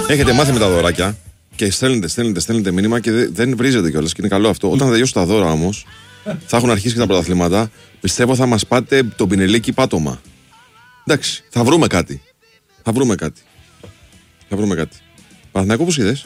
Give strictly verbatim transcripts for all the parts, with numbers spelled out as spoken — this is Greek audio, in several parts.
Έχετε μάθει με τα δωράκια και στέλνετε, στέλνετε, στέλνετε μήνυμα και δεν βρίζετε κιόλας. Και είναι καλό αυτό. Όταν τελειώσουν τα δώρα όμως, θα έχουν αρχίσει και τα πρωταθλήματα. Πιστεύω θα μας πάτε το πινελίκι πάτωμα. Εντάξει, θα βρούμε κάτι. Θα βρούμε κάτι. Θα βρούμε κάτι. Παναθηναϊκό πώς είδες?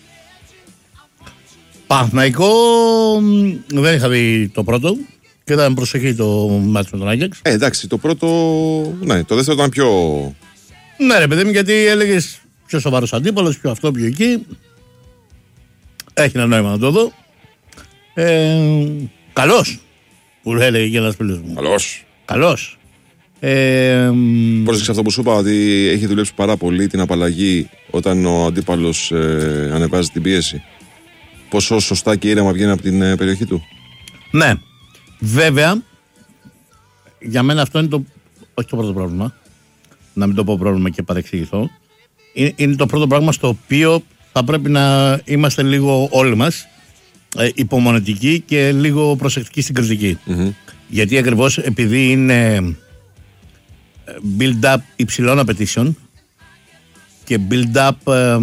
Παναθηναϊκό δεν είχα δει το πρώτο και ήταν προσοχή το μάτι με τον Άγιαξ. Ε, εντάξει, το πρώτο. Ναι, το δεύτερο ήταν πιο. Ναι, ρε παιδί μου, γιατί έλεγες πιο σοβαρός αντίπαλος, πιο αυτό, πιο εκεί. Έχει ένα νόημα να το δω. Ε, καλός, που έλεγε και ένας φίλος μου. Καλός. Καλός. Ε, Πρόσεξε αυτό που σου είπα, ότι έχει δουλέψει πάρα πολύ την απαλλαγή όταν ο αντίπαλος ε, ανεβάζει την πίεση. Πόσο σωστά και ήρεμα βγαίνει από την ε, περιοχή του. Ναι. Βέβαια, για μένα αυτό είναι το. Όχι το πρώτο πρόβλημα. Να μην το πω πρόβλημα και παρεξηγηθώ. Είναι, είναι το πρώτο πράγμα στο οποίο θα πρέπει να είμαστε λίγο όλοι μας ε, υπομονετικοί και λίγο προσεκτικοί στην κριτική. Mm-hmm. Γιατί ακριβώς επειδή είναι build-up υψηλών απαιτήσεων και build-up ε,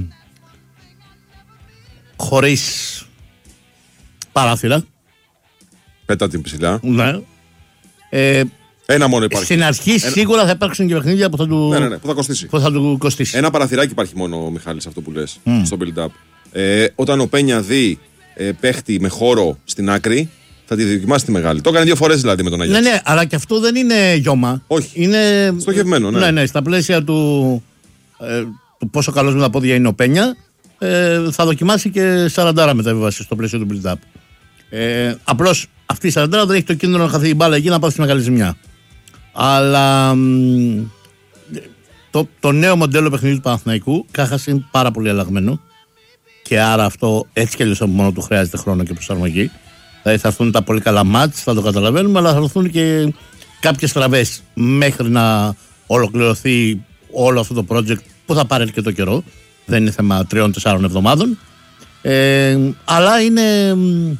χωρίς παράθυρα. Πέτα την ψηλά. Ναι. Ε, Ένα μόνο υπάρχει. Στην αρχή Ένα... σίγουρα θα υπάρξουν και παιχνίδια που θα του, ναι, ναι, ναι, που θα κοστίσει. Που θα του κοστίσει. Ένα παραθυράκι υπάρχει μόνο, Μιχάλης, αυτό που λες mm. στο build-up. Ε, όταν ο Πένια δει ε, παίχτη με χώρο στην άκρη, θα τη δοκιμάσει τη μεγάλη. Το έκανε δύο φορές δηλαδή με τον Άγιαξ. Ναι, ναι, αλλά και αυτό δεν είναι γιώμα. Όχι. Είναι στοχευμένο, ναι. Ναι, ναι, στα πλαίσια του, ε, του πόσο καλός με τα πόδια είναι ο Πένια, ε, θα δοκιμάσει και σαραντάρα μεταβίβαση στο πλαίσιο του build-up. Ε, απλώς αυτή η σαραντάρα δεν έχει το κίνδυνο να χαθεί η μπάλα εκεί να πάθει μεγάλη ζημιά. Αλλά μ, το, το νέο μοντέλο παιχνιδιού του Παναθηναϊκού Κάχας είναι πάρα πολύ αλλαγμένο και άρα αυτό έτσι κι αλλιώς από μόνο του χρειάζεται χρόνο και προσαρμογή. Δηλαδή θα έρθουν τα πολύ καλά μάτς, θα το καταλαβαίνουμε, αλλά θα έρθουν και κάποιες στραβές μέχρι να ολοκληρωθεί όλο αυτό το project που θα πάρει αρκετό καιρό. Δεν είναι θέμα τριών-τεσσάρων εβδομάδων. Ε, αλλά είναι,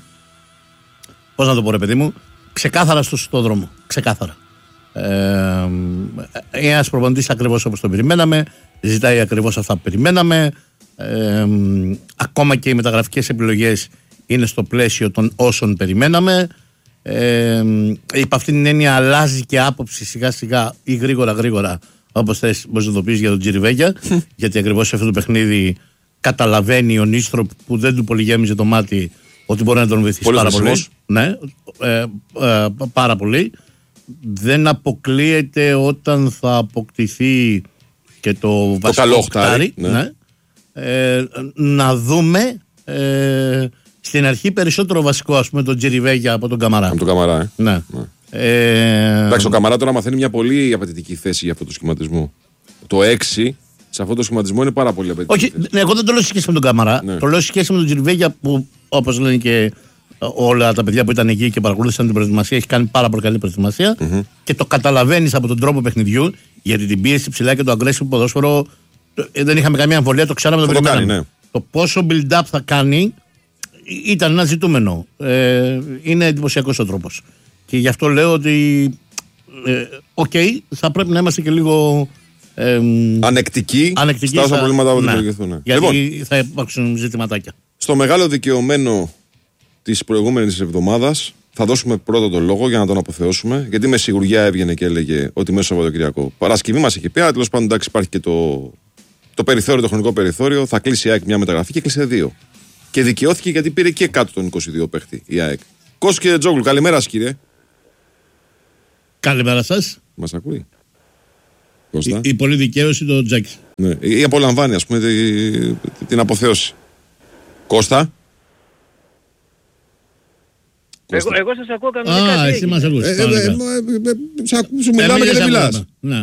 πώς να το πω ρε παιδί μου, ξεκάθαρα στο σωστό δρόμο. Ξεκάθαρα. Ε, ένας προπονητής ακριβώς όπως το περιμέναμε, ζητάει ακριβώς αυτά που περιμέναμε. Ε, ακόμα και οι μεταγραφικές επιλογές είναι στο πλαίσιο των όσων περιμέναμε. Ε, υπ' αυτήν την έννοια αλλάζει και άποψη σιγά σιγά ή γρήγορα γρήγορα, όπως θες μπορείς να το πεις για τον Τζιριβέγια γιατί ακριβώς σε αυτό το παιχνίδι καταλαβαίνει ο Νίστροπ που δεν του πολυγέμιζε το μάτι ότι μπορεί να τον βοηθήσει πολύ πάρα πολύ. Ναι, ε, ε, πάρα πολύ. Δεν αποκλείεται όταν θα αποκτηθεί και το, το βασικό οχτάρι, ναι. Ναι, ε, να δούμε ε, στην αρχή περισσότερο βασικό, ας πούμε, τον Τζιριβέγια από τον Καμαρά. Από τον Καμαρά, ε. Ναι. Ναι. Ε, Εντάξει, ο Καμαρά τώρα μαθαίνει μια πολύ απαιτητική θέση για αυτό το σχηματισμό. Το έξι σε αυτό το σχηματισμό είναι πάρα πολύ απαιτητική. Όχι, ναι, εγώ δεν το λέω σε σχέση με τον Καμαρά. Ναι. Το λέω σε σχέση με τον Τζιριβέγια που, όπως λένε και όλα τα παιδιά που ήταν εκεί και παρακολούθησαν την προετοιμασία, έχει κάνει πάρα πολύ καλή προετοιμασία mm-hmm. και το καταλαβαίνεις από τον τρόπο παιχνιδιού, γιατί την πίεση ψηλά και το aggressive ποδόσφαιρο δεν είχαμε καμία αμφιβολία, το ξέραμε, το περιμέναμε. Ναι. Το πόσο build-up θα κάνει ήταν ένα ζητούμενο. Ε, είναι εντυπωσιακός ο τρόπος. Και γι' αυτό λέω ότι οκ, ε, okay, θα πρέπει να είμαστε και λίγο ε, ανεκτικοί, ανεκτικοί στα όσα προβλήματα που δημιουργηθούν. Ναι. Γιατί λοιπόν, θα υπάρξουν ζητηματάκια. Στο μεγάλο δικαιωμένο της προηγούμενης εβδομάδας θα δώσουμε πρώτο τον λόγο για να τον αποθεώσουμε, γιατί με σιγουριά έβγαινε και έλεγε ότι μέσα στο Σαββατοκυριακό. Παρασκευή μας είχε πει, αλλά τέλος πάντων εντάξει, υπάρχει και το, το περιθώριο, το χρονικό περιθώριο. Θα κλείσει η ΑΕΚ μια μεταγραφή και κλείσε δύο. Και δικαιώθηκε γιατί πήρε και κάτω τον είκοσι δύο παίχτη η ΑΕΚ. Κώστας και Τζόγλου, καλημέρα σας κύριε. Καλημέρα σας. Μας ακούει? Η, η πολύ δικαίωση το Τζάκη. Ναι, ή απολαμβάνει ας πούμε την αποθέωση. Κώστα. Εγώ, εγώ σας ακούω κανονικά. Α, εσύ μας ακούς. Σου μιλάμε και δεν μιλάς.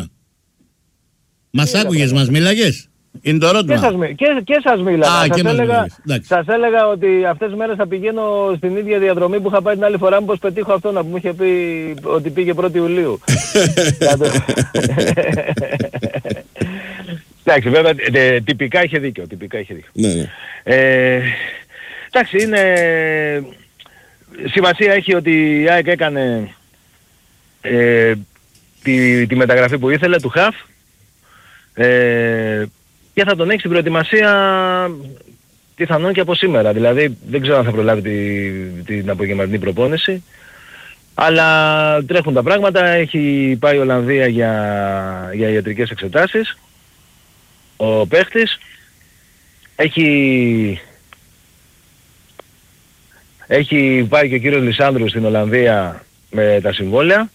Μας άκουγες, μας μίλαγες. Είναι το ερώτημα. Και σας, και, και σας μίλαγα. Α, σας, και έλεγα, σας έλεγα ότι αυτές τις μέρες θα πηγαίνω στην ίδια διαδρομή που είχα πάει την άλλη φορά, μήπως πετύχω αυτό να μου είχε πει ότι πήγε πρώτη Ιουλίου. Εντάξει, βέβαια, ε, τυπικά είχε δίκιο. Τυπικά είχε δίκιο. Ναι, ναι. Ε, εντάξει, είναι... Σημασία έχει ότι η ΑΕΚ έκανε ε, τη, τη μεταγραφή που ήθελε, του Χαφ. Ε, και θα τον έχει στην προετοιμασία πιθανόν και από σήμερα. Δηλαδή δεν ξέρω αν θα προλάβει τη, την απογευματινή προπόνηση. Αλλά τρέχουν τα πράγματα, έχει πάει η Ολλανδία για, για ιατρικές εξετάσεις. Ο παίχτης έχει, έχει πάει και ο κύριος Λισάνδρου στην Ολλανδία με τα συμβόλαια.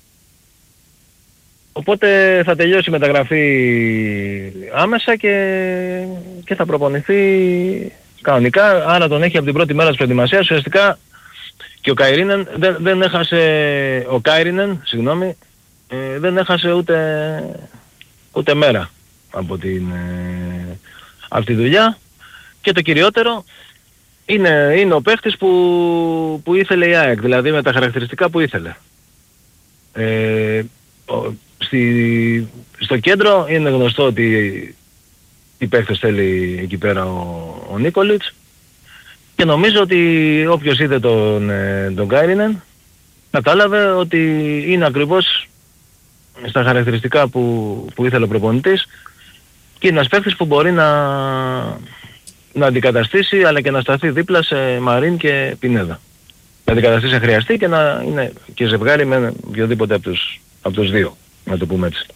Οπότε θα τελειώσει η μεταγραφή άμεσα και, και θα προπονηθεί κανονικά. Άρα τον έχει από την πρώτη μέρα της προετοιμασίας. Ουσιαστικά και ο Καϊρίνεν δεν, δεν έχασε, ο Καϊρίνεν, συγγνώμη, ε, δεν έχασε ούτε, ούτε μέρα από την, ε, από τη δουλειά. Και το κυριότερο είναι, είναι ο παίχτης που, που ήθελε η ΑΕΚ, δηλαδή με τα χαρακτηριστικά που ήθελε. Ε, ο, στη, στο κέντρο είναι γνωστό ότι οι παίχτες θέλει εκεί πέρα ο, ο Νίκολιτς. Και νομίζω ότι όποιος είδε τον, τον Καϊρίνεν κατάλαβε ότι είναι ακριβώς στα χαρακτηριστικά που, που ήθελε ο προπονητής και είναι ένας παίκτης που μπορεί να, να αντικαταστήσει αλλά και να σταθεί δίπλα σε Μαρίν και Πινέδα. Να αντικαταστήσει αν χρειαστεί και να είναι και ζευγάρι με οποιοδήποτε από τους, από τους δύο, να το πούμε έτσι.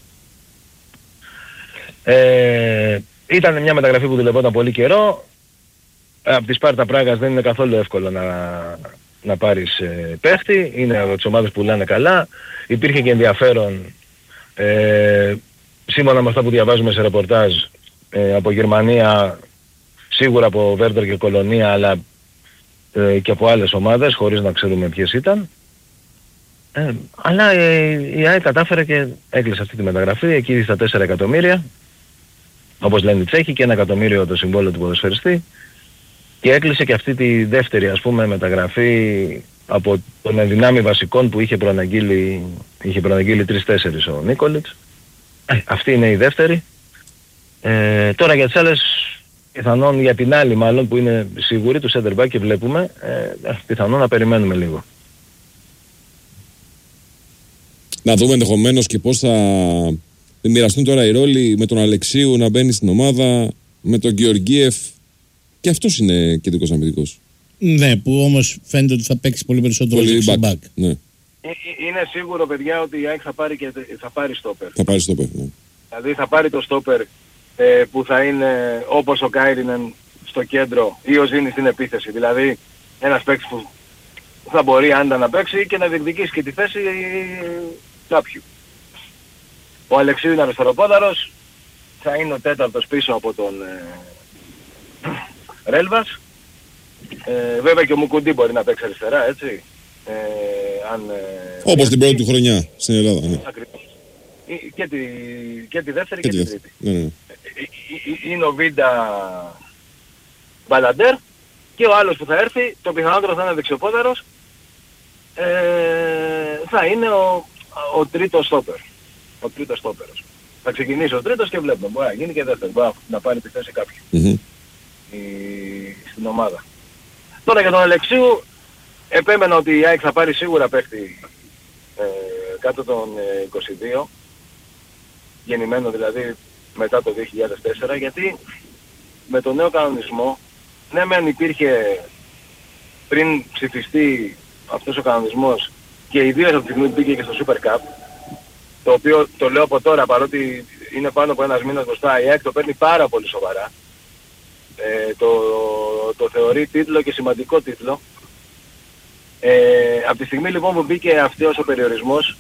Ε, ήταν μια μεταγραφή που δουλευόταν πολύ καιρό. Από τη Σπάρτα Πράγας δεν είναι καθόλου εύκολο να, να πάρεις ε, παίχτη. Είναι από τις ομάδες που πουλάνε καλά. Υπήρχε και ενδιαφέρον ε, σύμφωνα με αυτά που διαβάζουμε σε ρεπορτάζ ε, από Γερμανία, σίγουρα από Βέρντερ και Κολονία, αλλά ε, και από άλλες ομάδες χωρίς να ξέρουμε ποιες ήταν. Ε, αλλά ε, η ΑΕΚ κατάφερε και έκλεισε αυτή τη μεταγραφή εκεί στα τέσσερα εκατομμύρια, όπως λένε οι Τσέχοι, και ένα εκατομμύριο το συμβόλαιο του ποδοσφαιριστή. Και έκλεισε και αυτή τη δεύτερη, ας πούμε, μεταγραφή από τον ενδυνάμει βασικών που είχε προαναγγείλει, είχε προαναγγείλει τρεις-τέσσερις ο Νίκολιτς. Ε, αυτή είναι η δεύτερη. Ε, τώρα για τις άλλες, πιθανόν για την άλλη μάλλον που είναι σίγουρη του center back και βλέπουμε, ε, πιθανόν να περιμένουμε λίγο. Να δούμε ενδεχομένως και πώς θα μοιραστούν τώρα οι ρόλοι με τον Αλεξίου να μπαίνει στην ομάδα, με τον Γεωργίεφ. Και αυτός είναι κεντρικός αμυντικός. Ναι, που όμως φαίνεται ότι θα παίξει πολύ περισσότερο πολύ back. Ναι. Είναι σίγουρο, παιδιά, ότι η ΑΕΚ θα πάρει, και, θα πάρει στόπερ. Θα πάρει στόπερ, ναι. Δηλαδή θα πάρει το στόπερ ε, που θα είναι όπως ο Καϊρίνεν στο κέντρο ή ο Ζήνης στην επίθεση. Δηλαδή ένας παίκτης που θα μπορεί άντα να παίξει και να διεκδικήσει και τη θέση κάποιου. Ο Αλεξίου είναι αριστεροπόδαρος, θα είναι ο τέταρτος πίσω από τον ε, Ρέλβας. Ε, βέβαια και ο Μουκουντή μπορεί να παίξει αριστερά, έτσι. Ε, αν, ε, όπως την πρώτη του χρονιά στην Ελλάδα. Ναι. Και, τη, και τη δεύτερη και, και, και τη τρίτη. Ναι, ναι. Είναι ο Βίντα Μπαλαντέρ και ο άλλος που θα έρθει, το πιθανότερο θα είναι δεξιοπόδαρος, ε, θα είναι ο, ο τρίτος στόπερ. Ο τρίτος στόπερος. Θα ξεκινήσει ο τρίτος και βλέπουμε. Μπορεί να γίνει και δεύτερο. Μπορεί να πάρει τη θέση κάποιου Mm-hmm. η, στην ομάδα. Τώρα για τον Αλεξίου, επέμενα ότι η ΑΕΚ θα πάρει σίγουρα παίχτη ε, κάτω των ε, είκοσι δύο, γεννημένο δηλαδή μετά το δύο χιλιάδες τέσσερα, γιατί με τον νέο κανονισμό, ναι μεν υπήρχε πριν ψηφιστεί αυτός ο κανονισμός και ιδίως από τη στιγμή που πήγε και στο Super Cup, το οποίο το λέω από τώρα παρότι είναι πάνω από ένας μήνας μπροστά, η ΑΕΚ το παίρνει πάρα πολύ σοβαρά. Ε, το, το θεωρεί τίτλο και σημαντικό τίτλο. Ε, από τη στιγμή λοιπόν που μπήκε αυτός ο περιορισμός,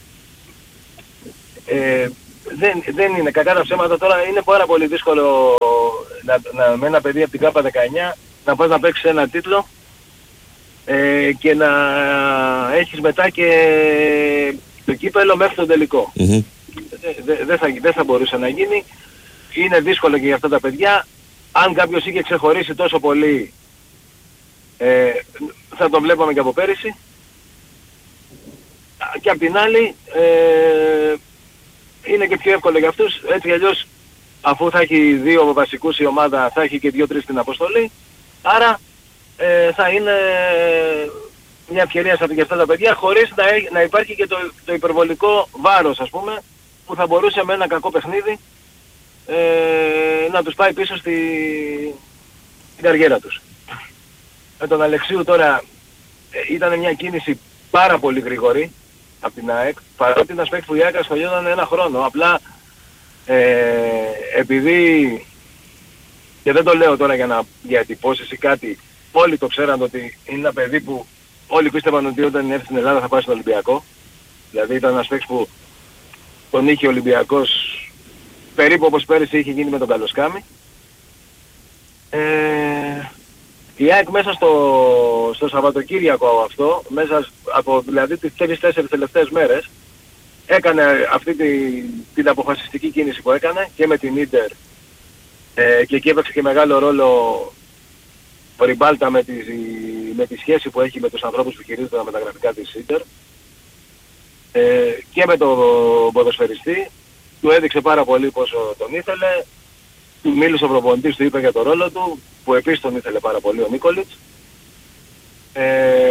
ε, δεν, δεν είναι κακά τα ψέματα. Τώρα είναι πάρα πολύ δύσκολο να, να, με ένα παιδί από την ΚΑΠΑ δεκαεννιά να πας να παίξεις ένα τίτλο ε, και να έχεις μετά και το κύπελλο μέχρι τον τελικό. Mm-hmm. Δεν δε, δε θα, δε θα μπορούσε να γίνει. Είναι δύσκολο και για αυτά τα παιδιά. Αν κάποιος είχε ξεχωρίσει τόσο πολύ, ε, θα το βλέπαμε και από πέρυσι. Και απ' την άλλη, ε, είναι και πιο εύκολο για αυτούς. Έτσι αλλιώς, αφού θα έχει δύο βασικούς η ομάδα, θα έχει και δύο-τρεις στην αποστολή. Άρα, ε, θα είναι μια ευκαιρία για αυτά τα παιδιά, χωρίς να, να υπάρχει και το, το υπερβολικό βάρος, ας πούμε, που θα μπορούσε με ένα κακό παιχνίδι ε, να τους πάει πίσω στη στην καριέρα τους. Με τον Αλεξίου τώρα ε, ήταν μια κίνηση πάρα πολύ γρήγορη από την ΑΕΚ, παρότι ένας παίκτης που η ΑΕΚ ασχολιόταν ένα χρόνο. Απλά ε, επειδή, και δεν το λέω τώρα για να διατυπώσεις ή κάτι, όλοι το ξέραν ότι είναι ένα παιδί που όλοι πίστευαν ότι όταν έρθει στην Ελλάδα θα πάει στον Ολυμπιακό. Δηλαδή ήταν ένας παίκτης που τον είχε ο Ολυμπιακός περίπου όπως πέρυσι είχε γίνει με τον Καλοσκάμι. Ε, η ΑΕΚ μέσα στο, στο Σαββατοκύριακο αυτό, μέσα από δηλαδή τις τρεις τέσσερις τελευταίες μέρες, έκανε αυτή τη, την αποφασιστική κίνηση που έκανε και με την Ίντερ ε, και εκεί έπαιξε και μεγάλο ρόλο ο Ριμπάλτα με τη, με τη σχέση που έχει με τους ανθρώπους που χειρίζονται τα μεταγραφικά της Ίντερ ε, και με τον ποδοσφαιριστή. Του έδειξε πάρα πολύ πόσο τον ήθελε, του μίλησε ο προπονητής, του είπε για τον ρόλο του, που επίσης τον ήθελε πάρα πολύ ο Νίκολιτς. Ε,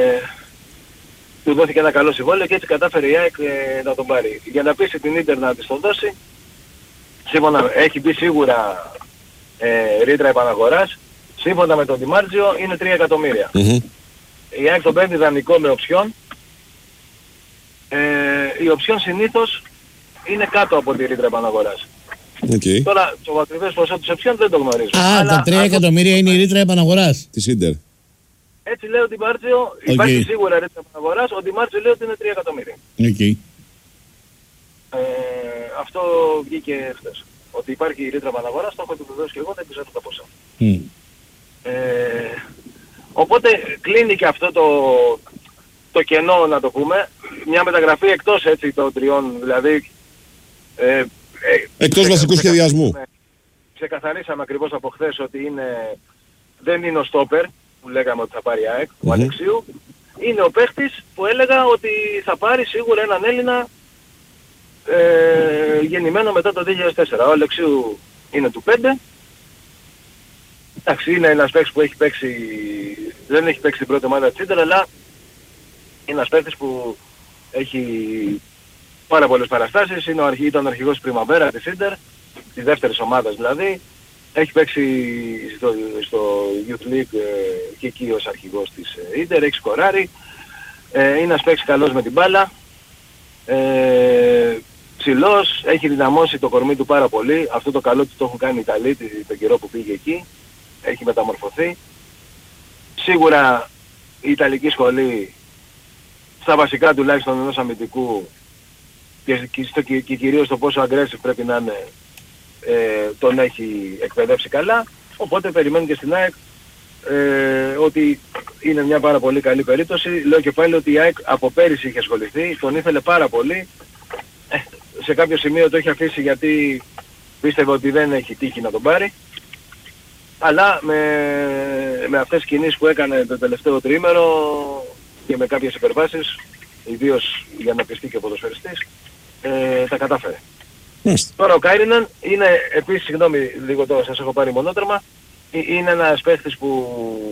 του δόθηκε ένα καλό συμβόλαιο και έτσι κατάφερε η ΑΕΚ ε, να τον πάρει. Για να πείσει την Ίντερ να της τον δώσει, σύμφωνα, έχει μπει σίγουρα ε, ρήτρα επαναγοράς, σύμφωνα με τον Ντιμάρτζιο είναι τρία εκατομμύρια. Mm-hmm. Η ΑΕΚ τον παίρνει δανεικό με οψιόν. Ε, η οψιόν συνήθως είναι κάτω από τη ρήτρα επαναγοράς. Okay. Τώρα το ακριβές ποσό της οψιόν δεν το γνωρίζω. Α, αλλά τα τρία εκατομμύρια είναι η ρήτρα επαναγοράς της Ίντερ. Έτσι λέει ο Ντιμάρτζιο, okay. Υπάρχει σίγουρα ρήτρα επαναγοράς, ο Ντιμάρτζιο λέει ότι είναι τρία εκατομμύρια. Okay. Ε, αυτό βγήκε χθες. Ότι υπάρχει η ρήτρα επαναγοράς, το έχω επιβεβαιώσει και εγώ, δεν ξέρω τα ποσά. Mm. Ε, οπότε κλείνει και αυτό το, το κενό, να το πούμε, μια μεταγραφή εκτός έτσι των τριών, δηλαδή ε, ε, εκτός βασικού σχεδιασμού. Ξεκαθαρίσαμε ακριβώς από χθες ότι είναι, δεν είναι ο στόπερ που λέγαμε ότι θα πάρει η ΑΕΚ, mm-hmm. ο Αλεξίου, είναι ο παίχτης που έλεγα ότι θα πάρει σίγουρα έναν Έλληνα ε, γεννημένο μετά το δύο χιλιάδες τέσσερα. Ο Αλεξίου είναι του πέντε. Εντάξει, είναι ένας παίκτης που έχει παίξει, δεν έχει παίξει την πρώτη ομάδα της Ίντερ, αλλά είναι ένας παίκτης που έχει πάρα πολλές παραστάσεις, είναι ο αρχι, ήταν αρχηγός Πριμαβέρα της Ίντερ, της δεύτερης ομάδας δηλαδή, έχει παίξει στο, στο Youth League ε, και εκεί ως αρχηγός της Ίντερ, έχει σκοράρει, ε, είναι ένας παίκτης καλός με την μπάλα, ε, ψηλός, έχει δυναμώσει το κορμί του πάρα πολύ, αυτό το καλό του το έχουν κάνει οι Ιταλοί τον καιρό που πήγε εκεί, έχει μεταμορφωθεί. Σίγουρα η Ιταλική σχολή στα βασικά τουλάχιστον ενός αμυντικού και, και, στο, και, και κυρίως το πόσο aggressive πρέπει να είναι ε, τον έχει εκπαιδεύσει καλά, οπότε περιμένουν και στην ΑΕΚ ε, ότι είναι μια πάρα πολύ καλή περίπτωση. Λέω και πάλι ότι η ΑΕΚ από πέρυσι είχε ασχοληθεί, τον ήθελε πάρα πολύ, ε, σε κάποιο σημείο το έχει αφήσει γιατί πίστευε ότι δεν έχει τύχει να τον πάρει, αλλά με, με αυτές τις κινήσεις που έκανε το τελευταίο τριήμερο και με κάποιες υπερβάσεις, ιδίως για να πιστεί και ο ποδοσφαιριστής, ε, τα κατάφερε. Yes. Τώρα ο Κάιρινεν είναι επίσης, συγγνώμη λίγο τώρα σας έχω πάρει μονότερμα, είναι ένας παίχτης που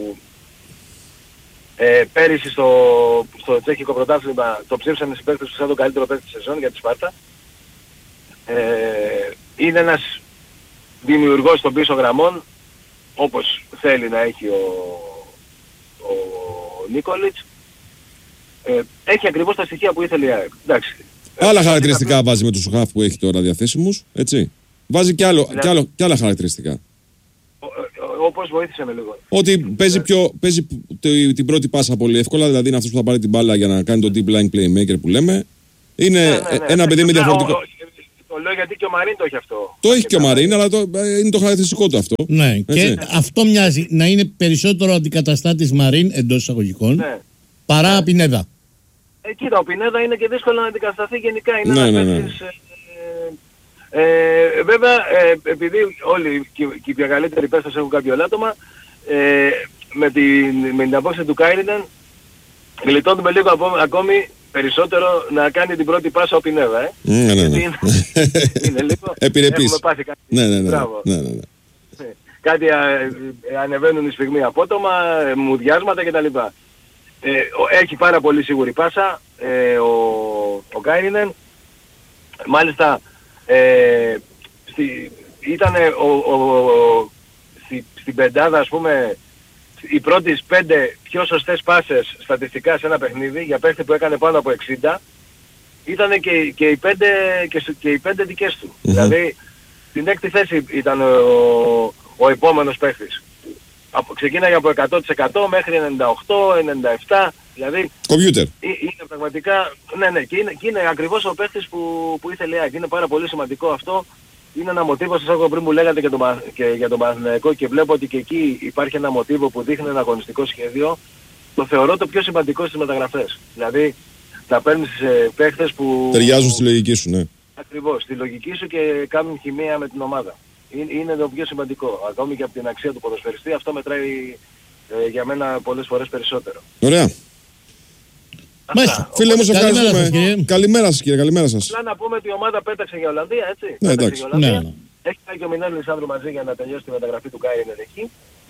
ε, πέρυσι στο, στο τσέχικο πρωτάθλημα το ψήφισαν οι συμπαίκτες του σαν τον καλύτερο παίχτη της σεζόν για τη Σπάρτα. Ε, είναι ένας δημιουργός των πίσω γραμμών, όπως θέλει να έχει ο, ο Νίκολιτς. Ε, έχει ακριβώς τα στοιχεία που ήθελε η ΑΕΚ. Εντάξει. Άλλα χαρακτηριστικά θα... βάζει με τους χαφ που έχει τώρα διαθέσιμους, έτσι. Βάζει και, άλλο, δηλαδή... και, άλλο, και άλλα χαρακτηριστικά. Όπως βοήθησε με λίγο. Ότι παίζει, πιο, παίζει την πρώτη πάσα πολύ εύκολα, δηλαδή είναι αυτός που θα πάρει την μπάλα για να κάνει τον deep line playmaker που λέμε. Είναι ναι, ναι, ναι. ένα παιδί με διαφορετικό... Το λέω γιατί και ο Μαρίν το έχει αυτό. Το έχει και ο Μαρίν, αλλά το, είναι το χαρακτηριστικό του αυτό. Ναι, έτσι. Και αυτό μοιάζει να είναι περισσότερο αντικαταστάτης Μαρίν εντός εισαγωγικών ναι. παρά ναι. Πινέδα. Ε, κοίτα, ο Πινέδα είναι και δύσκολο να αντικατασταθεί γενικά. Είναι ναι, ένα ναι, ναι. παίκτης, ε, ε, βέβαια, ε, επειδή όλοι και, και οι πιο καλύτεροι παίκτες έχουν κάποιο λάτωμα, ε, με την, με την απόψη του Κάιρινεν γλιτώνουμε λίγο ακόμη περισσότερο να κάνει την πρώτη πάσα ο Πινέδα, ε. Ναι, ναι, ναι. Είναι, είναι λίγο... Επιρρεπής. Έχουμε πάθει κάτι. Ναι, ναι, ναι. ναι, ναι, ναι. Κάτι α, ανεβαίνουν οι σφιγμοί απότομα, μουδιάσματα κτλ. Ε, έχει πάρα πολύ σίγουρη πάσα ε, ο, ο Κάιρινεν. Μάλιστα, ε, στη, ήταν ο, ο, ο, στη, στην πεντάδα, ας πούμε, οι πρώτες πέντε πιο σωστές πάσες στατιστικά σε ένα παιχνίδι για παίχτη που έκανε πάνω από εξήντα, ήταν και, και, οι, πέντε, και, και οι πέντε δικές του. Mm-hmm. Δηλαδή, στην έκτη θέση ήταν ο, ο επόμενος παίχτης. Από, ξεκίναγε από εκατό τοις εκατό μέχρι ενενήντα οκτώ ενενήντα επτά, δηλαδή Κομπιούτερ. Είναι πραγματικά, ναι, ναι, και είναι, και είναι ακριβώς ο παίχτης που, που ήθελε η ΑΕΚ. Είναι πάρα πολύ σημαντικό αυτό. Είναι ένα μοτίβο, σας άκουγα πριν που λέγατε και, το, και για τον Παναθηναϊκό, και βλέπω ότι και εκεί υπάρχει ένα μοτίβο που δείχνει ένα αγωνιστικό σχέδιο. Το θεωρώ το πιο σημαντικό στις μεταγραφές. Δηλαδή να παίρνεις ε, παίχτες που ταιριάζουν στη λογική σου, ναι. Ακριβώς, στη λογική σου και κάνουν χημεία με την ομάδα. Είναι, είναι το πιο σημαντικό. Ακόμη και από την αξία του ποδοσφαιριστή, αυτό μετράει ε, για μένα πολλές φορές περισσότερο. Ωραία. Μάλιστα. Φίλε μου, σε Καλημέρα ευχαριστούμε. σας, κύριε. Καλημέρα σας, κύριε, καλημέρα σας. Απλά να πούμε ότι η ομάδα πέταξε για Ολλανδία, έτσι. Ναι, Πέταξε εντάξει. για Ολλανδία. Ναι, ναι. Έχει πάει και ο Μινέλ Λισάνδρου μαζί για να τελειώσει τη μεταγραφή του Κάιρ εκεί.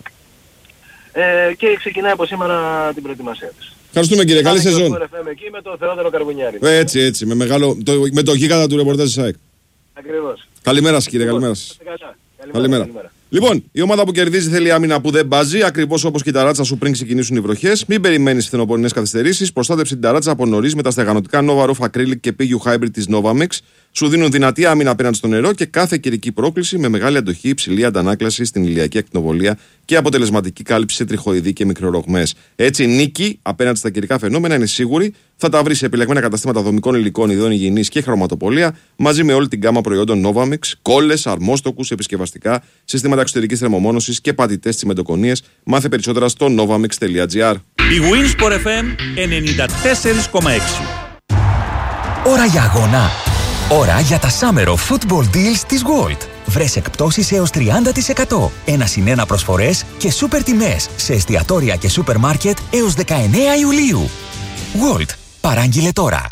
Ε, και ξεκινάει από σήμερα την προετοιμασία της. Ευχαριστούμε, κύριε. Καλή σεζόν. Εκεί με τον Θεόδωρο Καρβουνιάρη. Έτσι, έτσι. Με, μεγάλο, το, με το γίγαντα του ρεπορτάζ της ΑΕΚ. Ακριβώς. Καλημέρα σας, κύριε. Καλημέρα σας. Καλά. Καλημέρα. Καλημέρα. Λοιπόν, η ομάδα που κερδίζει θέλει άμυνα που δεν μπάζει, ακριβώς όπως και η ταράτσα σου πριν ξεκινήσουν οι βροχές. Μην περιμένεις φθινοπορεινές καθυστερήσεις. Προστάτεψε την ταράτσα από νωρίς με τα στεγανωτικά Nova Roof Acrylic και πι γιου Hybrid της Novamix. Σου δίνουν δυνατή άμυνα απέναντι στο νερό και κάθε καιρική πρόκληση με μεγάλη αντοχή, υψηλή αντανάκλαση στην ηλιακή ακτινοβολία και αποτελεσματική κάλυψη σε τριχοειδή και μικρορογμές. Έτσι, νίκη απέναντι στα καιρικά φαινόμενα είναι σίγουρη. Θα τα βρει σε επιλεγμένα καταστήματα δομικών υλικών, ειδών υγιεινής και χρωματοπολία, μαζί με όλη την γκάμα προϊόντων Novamix, κόλλες, αρμόστοκους, επισκευαστικά, συστήματα εξωτερικής θερμομόνωσης και πατητές τσιμεντοκονίες. Μάθε περισσότερα στο novamix τελεία gr. Η Winsport εφ εμ ενενήντα τέσσερα κόμμα έξι. Ώρα για αγώνα. Ώρα για τα Summer of Football Deals της Gold. Βρες εκπτώσεις έως τριάντα τοις εκατό. Ένα συν ένα προσφορές και σούπερ τιμές σε εστιατόρια και σούπερ μάρκετ έως δεκαεννέα Ιουλίου. Gold. Παράγγειλε τώρα.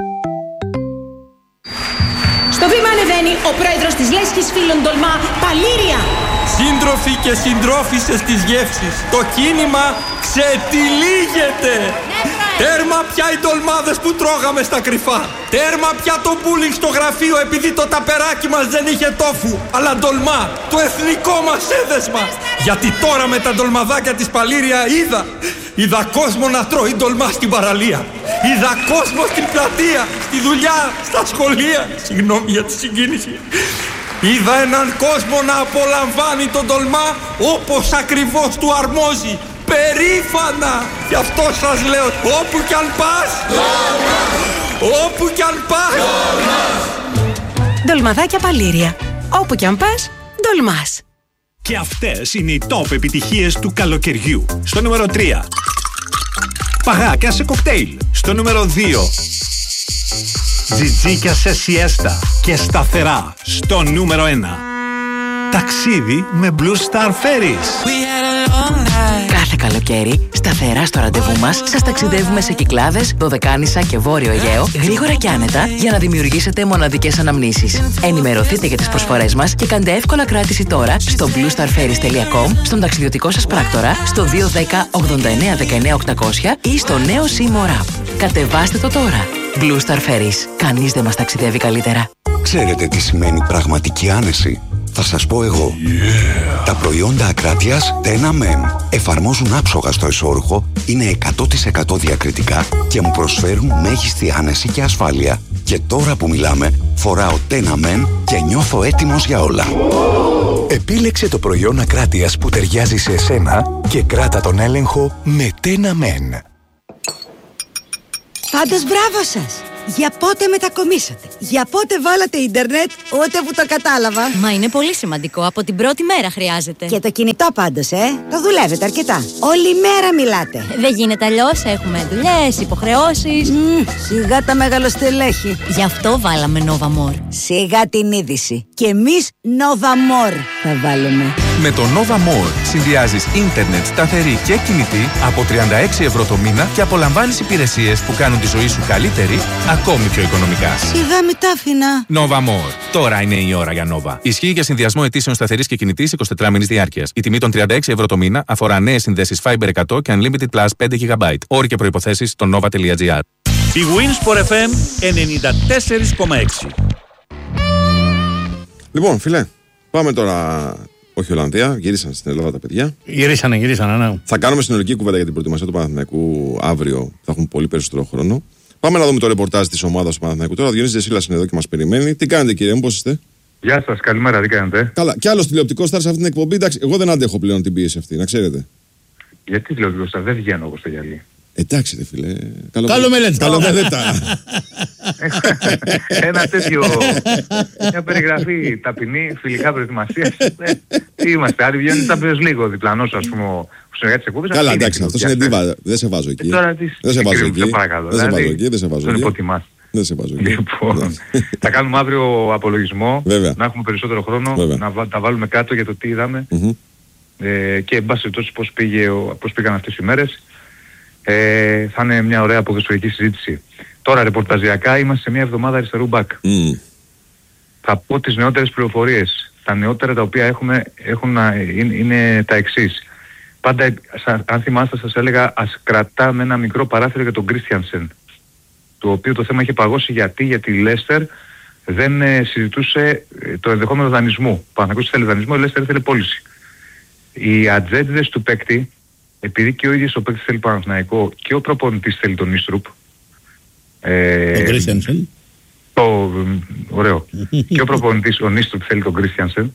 Στο βήμα ανεβαίνει ο πρόεδρος της Λέσχης Φίλων Τολμά, Παλήρια. Σύντροφοι και συντρόφισσες της γεύσης, το κίνημα ξετυλίγεται. Τέρμα πια οι ντολμάδες που τρώγαμε στα κρυφά. Τέρμα πια το μπούλινγκ στο γραφείο επειδή το ταπεράκι μας δεν είχε τόφου. Αλλά ντολμά, το εθνικό μας έδεσμα. Γιατί τώρα με τα ντολμαδάκια της Παλήρια είδα. Είδα κόσμο να τρώει ντολμά στην παραλία. Είδα κόσμο στην πλατεία, στη δουλειά, στα σχολεία. Συγγνώμη για τη συγκίνηση. Είδα έναν κόσμο να απολαμβάνει τον ντολμά όπως ακριβώς του αρμόζει. Περήφανα! Γι' αυτό σας λέω, όπου κι αν πας, όπου κι αν πας. Ντολμαδάκια Παλήρια. Όπου κι αν πας, ντολμάς. Και αυτές είναι οι top επιτυχίες του καλοκαιριού. Στο νούμερο τρία. Παγάκια σε κοκτέιλ. Στο νούμερο δύο. Τζιτζίκια σε σιέστα και σταθερά. Στο νούμερο ένα. Ταξίδι με Blue Star Ferries. Κάθε καλοκαίρι, σταθερά στο ραντεβού μας, σας ταξιδεύουμε σε Κυκλάδες, Δωδεκάνησα και Βόρειο Αιγαίο, γρήγορα και άνετα, για να δημιουργήσετε μοναδικές αναμνήσεις. Ενημερωθείτε για τις προσφορές μας και κάντε εύκολα κράτηση τώρα στο blue star ferries τελεία com, στον ταξιδιωτικό σας πράκτορα, στο δύο ένα μηδέν ογδόντα εννέα δεκαεννέα οκτακόσια ή στο νέο Seymour App. Κατεβάστε το τώρα. Blue Star Ferries. Κανείς δεν μας ταξιδεύει καλύτερα. Ξέρετε τι σημαίνει πραγματική άνεση? Θα σας πω εγώ. Yeah. Τα προϊόντα ακράτειας Tena Men εφαρμόζουν άψογα στο εσώρουχο, είναι εκατό τοις εκατό διακριτικά και μου προσφέρουν μέγιστη άνεση και ασφάλεια. Και τώρα που μιλάμε, φοράω Tena Men και νιώθω έτοιμος για όλα. Επίλεξε το προϊόν ακράτειας που ταιριάζει σε εσένα και κράτα τον έλεγχο με Tena Men. Πάντως μπράβο σας! Για πότε μετακομίσατε? Για πότε βάλατε ίντερνετ? Ούτε που το κατάλαβα. Μα είναι πολύ σημαντικό. Από την πρώτη μέρα χρειάζεται. Και το κινητό πάντως, ε. Το δουλεύετε αρκετά. Όλη μέρα μιλάτε. Δεν γίνεται αλλιώς. Έχουμε δουλειές, υποχρεώσεις. Mm, σιγά τα μεγαλοστελέχη. Γι' αυτό βάλαμε Nova More. Σιγά την είδηση. Και εμείς Nova More θα βάλουμε. Με το Nova More συνδυάζεις ίντερνετ σταθερή και κινητή από τριάντα έξι ευρώ το μήνα και απολαμβάνεις υπηρεσίες που κάνουν τη ζωή σου καλύτερη, ακόμη πιο οικονομικά. Σιγά με τα άφηνα. Nova More. Τώρα είναι η ώρα για Nova. Ισχύει για συνδυασμό αιτήσεων σταθερής και κινητής εικοσιτετράμινης διάρκειας. Η τιμή των τριάντα έξι ευρώ το μήνα αφορά νέες συνδέσεις Fiber εκατό και Unlimited Plus πέντε γιγαμπάιτ. Όροι και προϋποθέσεις στο nova τελεία gr. Η Winsport εφ εμ ενενήντα τέσσερα κόμμα έξι. Λοιπόν, φίλε, Πάμε τώρα. Όχι Ολλανδία, γυρίσαν στην Ελλάδα τα παιδιά. Γυρίσανε, γυρίσανε, ναι. Θα κάνουμε συνολική κουβέντα για την προετοιμασία του Παναθηναϊκού αύριο. Θα έχουμε πολύ περισσότερο χρόνο. Πάμε να δούμε το ρεπορτάζ της ομάδας του Παναθηναϊκού. Τώρα ο Διονύσης Δεσίλας είναι εδώ και μας περιμένει. Τι κάνετε, κύριε μου, πώς είστε? Γεια σας, καλημέρα, τι κάνετε? Καλά. Κι άλλο τηλεοπτικό στάρ σε αυτή την εκπομπή. Εντάξει, εγώ δεν αντέχω πλέον την πίεση αυτή, να ξέρετε. Γιατί τηλεοπτικό στάρ, δεν βγαίνω εγώ στο γυαλί. Εντάξει, ρε φίλε. Καλό μελέτη. Καλό μελέτα. Ένα τέτοιο. Μια περιγραφή ταπεινή, φιλικά προετοιμασία. Τι είμαστε, άλλοι βγαίνουν Champions League, ο διπλανός, ας πούμε, ο συνεργάτης της εκπομπής. Καλά, εντάξει, αυτός είναι ντίβα. Δεν σε βάζω εκεί. Δεν σε βάζω εκεί. Δεν σε βάζω εκεί. Δεν σε βάζω εκεί. Δεν σε βάζω εκεί. Λοιπόν, θα κάνουμε αύριο απολογισμό. Να έχουμε περισσότερο χρόνο. Να τα βάλουμε κάτω για το τι είδαμε. Και εν πάση περιπτώσει πώς πήγαν αυτές οι μέρες. Ε, θα είναι μια ωραία ποδοσφαιρική συζήτηση. Τώρα ρεπορταζιακά είμαστε σε μια εβδομάδα αριστερού μπακ. Mm. Θα πω τις νεότερες πληροφορίες. Τα νεότερα τα οποία έχουμε έχουν, είναι, είναι τα εξής. Πάντα, αν θυμάστε, σας έλεγα ας κρατάμε ένα μικρό παράθυρο για τον Κρίστιανσεν, το οποίο το θέμα είχε παγώσει. Γιατί, γιατί η Λέστερ δεν ε, συζητούσε ε, το ενδεχόμενο δανεισμού. Ο Παναθηναϊκός θέλει δανεισμό, η Λέστερ θέλει πώληση. Οι ατζέντιδες του παίκτη, επειδή και ο ίδιος ο παίκτης θέλει Παναθηναϊκό και ο προπονητής θέλει τον Νίστρουπ. Ε, τον Κρίστιανσεν. Το, ωραίο. Και ο προπονητής, ο Νίστρουπ θέλει τον Κρίστιανσεν.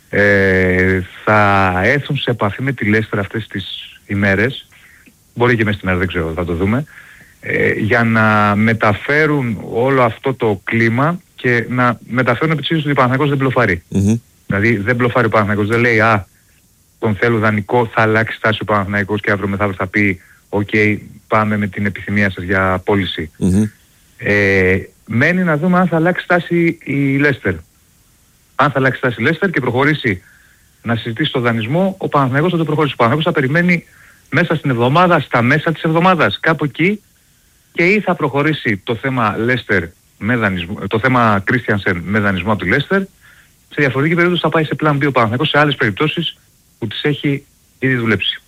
Ε, θα έρθουν σε επαφή με τη Λέστερ αυτές τις ημέρες. Μπορεί και μέσα στην μέρα, δεν ξέρω, θα το δούμε. Ε, για να μεταφέρουν όλο αυτό το κλίμα και να μεταφέρουν επιτυχίες ότι ο Παναθηναϊκός δεν μπλοφάρει. Mm-hmm. Δηλαδή δεν μπλοφάρει ο Παναθηναϊκός, δεν λέει α, τον θέλω δανεικό, θα αλλάξει στάση ο Παναθηναϊκός και αύριο μεθαύριο θα πει οκ, okay, πάμε με την επιθυμία σας για πώληση. Mm-hmm. Ε, μένει να δούμε αν θα αλλάξει στάση η Λέστερ. Αν θα αλλάξει στάση η Λέστερ και προχωρήσει να συζητήσει το δανεισμό, ο Παναθηναϊκός θα το προχωρήσει. Ο Παναθηναϊκός θα περιμένει μέσα στην εβδομάδα, στα μέσα της εβδομάδας, κάπου εκεί, και ή θα προχωρήσει το θέμα Λέστερ με δανεισμό, το θέμα Κρίστιανσεν με δανεισμό του Λέστερ. Σε διαφορετική περίπτωση θα πάει σε πλάν μπι ο Παναθηναϊκός σε άλλες περιπτώσεις που τις έχει ήδη δουλέψει.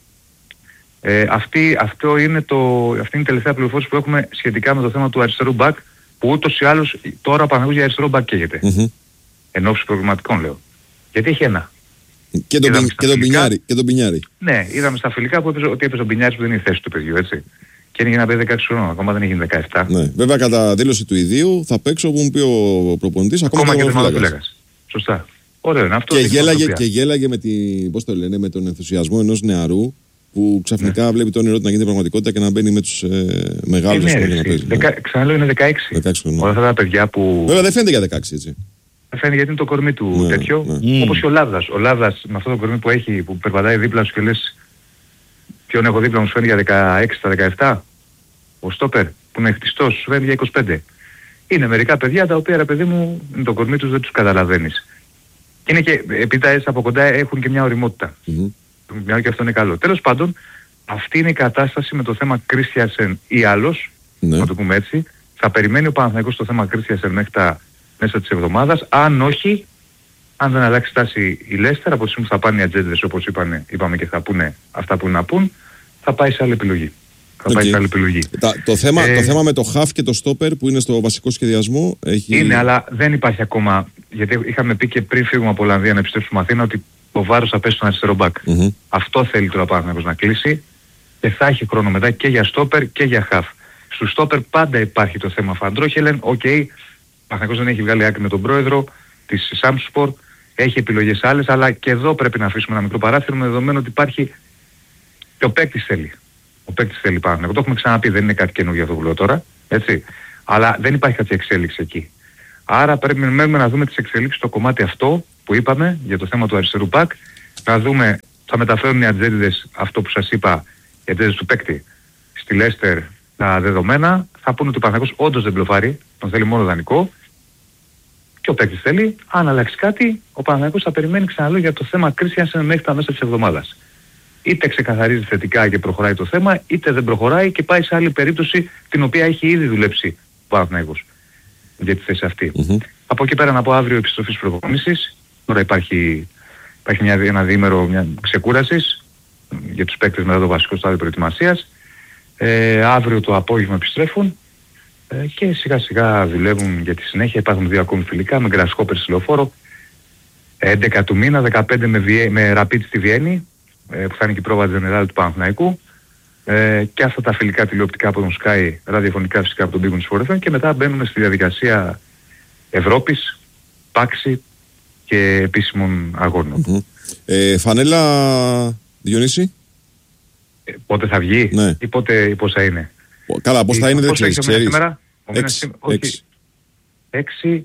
Ε, αυτή, αυτό είναι το, αυτή είναι η τελευταία πληροφόρηση που έχουμε σχετικά με το θέμα του αριστερού μπακ, που ούτως ή άλλως τώρα ο Παναθηναϊκός για αριστερό μπακ καίγεται. Mm-hmm. Εν ώψη προβληματικών λέω. Γιατί έχει ένα. Και τον, και τον Πινιάρη, και τον Πινιάρη. Ναι, είδαμε στα φιλικά που έπαιζε, ότι έπαιζε ο Πινιάρης που δεν είναι η θέση του παιδιού, έτσι. Και είναι για να παίζει δεκαέξι χρόνων, ακόμα δεν έχει δεκαεπτά. Ναι. Βέβαια κατά δήλωση του ιδίου θα παίξω όπου μου πει ο προπονητής, ακόμα, ακόμα και τον φύλακας. Σωστά. Ωραίο είναι αυτό. Και γέλαγε, και γέλαγε με, τη, πώς το λένε, με τον ενθουσιασμό ενός νεαρού που ξαφνικά ναι. βλέπει το όνειρό του να γίνει πραγματικότητα και να μπαίνει με τους ε, μεγάλους. Ε, ναι, να παίζει. Δεκα, ναι. Ξαναλέω είναι δεκαέξι. δεκαέξι Όλα αυτά τα παιδιά που... Βέβαια δεν φαίνεται για δεκαέξι, έτσι. Δεν φαίνεται γιατί είναι το κορμί του ναι, τέτοιο. Ναι. Όπως και ο Λάβδας. Ο Λάβδας με αυτό το κορμί που έχει, που περπατάει δίπλα σου και λες ποιον έχω δίπλα μου, σου φαίνεται για δεκαέξι στα δεκαεπτά. Ο Στόπερ που είναι χτιστός σου φαίνεται για είκοσι πέντε. Είναι μερικά παιδιά τα οποία, ρε παιδί μου, με το κορμί τους δεν τους καταλαβαίνεις. Και είναι και, επειδή τα από κοντά έχουν και μια ωριμότητα. Mm-hmm. Μια και αυτό είναι καλό. Τέλος πάντων, αυτή είναι η κατάσταση με το θέμα Κρίστιανσεν ή άλλος, ναι. να το πούμε έτσι. Θα περιμένει ο Παναθηναϊκός το θέμα Κρίστιανσεν μέχρι τα μέσα της εβδομάδας. Αν όχι, αν δεν αλλάξει στάση η Λέστερ, από τη στιγμή που θα πάνε οι ατζέντες όπως είπανε, είπαμε και θα πούνε αυτά που να πούν, θα πάει σε άλλη επιλογή. Θα okay. πάει σε άλλη επιλογή. Τα, το, θέμα, ε, το θέμα με το χαφ και το στόπερ που είναι στο βασικό σχεδιασμό έχει... Είναι, αλλά δεν υπάρχει ακόμα, γιατί είχαμε πει και πριν φύγουμε από Ολλανδία να επιστρέψουμε Αθήνα ότι το βάρος θα πέσει στον αριστερό μπακ. Mm-hmm. Αυτό θέλει τώρα ο Παναθηναϊκός να κλείσει και θα έχει χρόνο μετά και για στόπερ και για χαφ. Στου στόπερ πάντα υπάρχει το θέμα Φαντρόχελεν. Οκ, okay, ο Παναθηναϊκός δεν έχει βγάλει άκρη με τον πρόεδρο της Σάμσπορ, έχει επιλογές άλλες, αλλά και εδώ πρέπει να αφήσουμε ένα μικρό παράθυρο με δεδομένο ότι υπάρχει και ο παίκτης θέλει. Ο παίκτης θέλει Παναθηναϊκό. Το έχουμε ξαναπεί, δεν είναι κάτι καινούργιο αυτό που λέω τώρα, έτσι. Αλλά δεν υπάρχει κάποια εξέλιξη εκεί. Άρα πρέπει να δούμε τις εξελίξεις στο κομμάτι αυτό που είπαμε για το θέμα του αριστερού μπακ. Να δούμε, θα μεταφέρουν οι ατζέντιδες αυτό που σας είπα, οι ατζέντιδες του παίκτη στη Λέστερ τα δεδομένα. Θα πούνε ότι ο Παναθηναϊκός όντως δεν μπλοφάρει, τον θέλει μόνο δανεικό. Και ο παίκτης θέλει, αν αλλάξει κάτι, ο Παναθηναϊκός θα περιμένει ξαναλέω για το θέμα Κρίστιανσεν μέχρι τα μέσα της εβδομάδας. Είτε ξεκαθαρίζει θετικά και προχωράει το θέμα, είτε δεν προχωράει και πάει σε άλλη περίπτωση την οποία έχει ήδη δουλέψει ο Παναθηναϊκός για τη θέση αυτή. Mm-hmm. Από εκεί πέρα να πω αύριο επιστροφής προπονήσεις. Τώρα υπάρχει, υπάρχει μια, ένα διήμερο μια ξεκούρασης για τους παίκτες μετά το βασικό στάδιο προετοιμασίας. Ε, αύριο το απόγευμα επιστρέφουν ε, και σιγά σιγά δουλεύουν για τη συνέχεια. Υπάρχουν δύο ακόμη φιλικά με Γκρασχόπερ στη Λεωφόρο. έντεκα του μήνα, δεκαπέντε με, Βιέ, με Rapid στη Βιέννη, ε, που θα είναι και η πρόβα General του Παναθηναϊκού. Ε, και αυτά τα φιλικά τηλεοπτικά από τον Sky, ραδιοφωνικά φυσικά από τον Big Win Sport και μετά μπαίνουμε στη διαδικασία Ευρώπης, Πάξη και επίσημων αγώνων. Mm-hmm. Ε, φανέλα, Διονύση. Ε, πότε θα βγει ναι. ή πότε, πώς θα είναι. Καλά, πώς θα είναι δεν ξέρεις. Σήμερα, έξι. έξι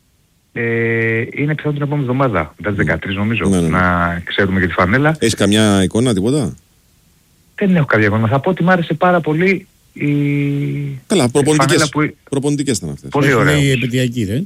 ε, είναι πιθανόν την επόμενη εβδομάδα, δεκατρείς νομίζω, ναι, ναι. να ξέρουμε για τη φανέλα. Έχεις καμιά εικόνα, τίποτα? Δεν έχω κάποια εικόνα. Θα πω ότι μου άρεσε πάρα πολύ η... Καλά, προπονητικές, που... προπονητικές ήταν αυτές. Πολύ ωραία. Λέει η επαιτειακή, ρε.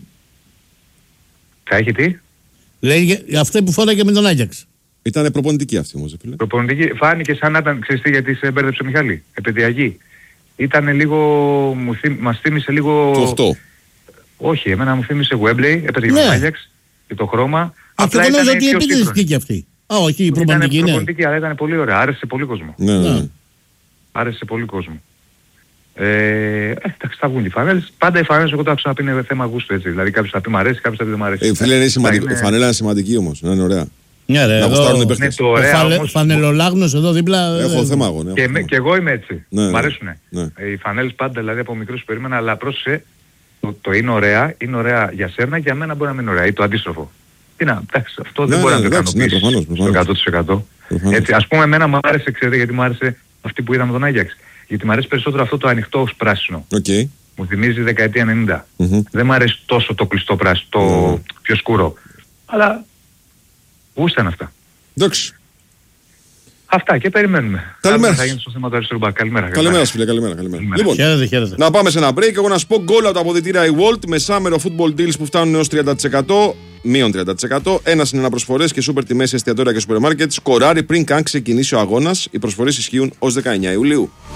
Θα έχει τι? Λέει αυτή που φόραγε με τον Άγιαξ. Ήτανε προπονητική αυτή όμως, φίλε. Προπονητική. Φάνηκε σαν να ήταν, ξέρεις τι, γιατί σε μπέρδεψε ο Μιχάλη. Επαιτειακή. Ήτανε λίγο, μου θύ, μας θύμισε λίγο... Το οκτώ. Όχι, εμένα μου θύμισε Webley, έπαιζε ναι. τον Άγιαξ και το χρώμα. Αυτό δεν νόμιζα ότι επίτευξε και αυτή. Α, όχι, η προπονητική είναι. Προπονητική, αλλά ήταν πολύ ωραία. Άρεσε πολύ κόσμο. Ναι, ναι. Άρεσε πολύ κόσμο. Ε, εντάξει, θα βγουν οι φανέλες. Πάντα οι φανέλες, εγώ το άκουσα να πει είναι θέμα γούστου, έτσι. Δηλαδή κάποιος θα πει μ' αρέσει, κάποιος θα πει δεν μ' αρέσει. Ε, φίλε, είναι σημαντικό. Είναι... φανέλα είναι σημαντική όμως, είναι ωραία. Ναι, ρε, να εδώ... ναι, το ωραία, φαλε... όμως... Φανελολάγνος εδώ δίπλα... Έχω ε... θέμα εγώ, ναι. Και, με, και εγώ είμαι έτσι. Ναι, μ' αρέσουνε. Ναι. Οι φανέλες πάντα, δηλαδή από μικρούς περίμενα, αλλά πρόσεχε, το, το είναι ωραία, είναι ωραία για σένα, για μένα μπορεί να μην είναι ωραία. Ή το αντίστροφο. Τι να, εντάξει, αυτό δεν μπορεί να το ικανοποιήσει στο εκατό τοις εκατό. Έτσι, ας πούμε, εμένα μου άρεσε, ξέρετε γιατί μου άρεσε αυτή που είδαμε τον Άγιαξ. Γιατί μου αρέσει περισσότερο αυτό το ανοιχτό ως πράσινο. Okay. Μου θυμίζει δεκαετία ενενήντα. Mm-hmm. Δεν μου αρέσει τόσο το κλειστό πράσινο, το mm. πιο σκούρο. Αλλά γούσταν αυτά. Εντάξει. Αυτά και περιμένουμε. Καλημέρα. Θα γίνει στο θέμα του αριστερού μπακ. Καλημέρα. Καλημέρα φίλε, καλημέρα. καλημέρα. Λοιπόν, χαίρετε, χαίρετε. Να πάμε σε ένα break. Εγώ να σου πω γκολ από τα αποδυτήρια η Walt με Summer Football Deals που φτάνουν έως τριάντα τοις εκατό, μείον τριάντα τοις εκατό. Ένα είναι ένα προσφορές και σούπερ τιμές σε εστιατόρια και σούπερ μάρκετ. Σκοράρει πριν καν ξεκινήσει ο αγώνας. Οι προσφορές ισχύουν ως δεκαεννιά Ιουλίου.